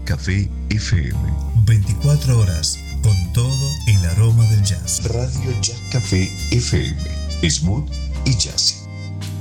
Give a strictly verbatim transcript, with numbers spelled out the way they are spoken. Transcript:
Café F M. veinticuatro horas con todo el aroma del jazz. Radio Jazz Café F M. Smooth y jazzy.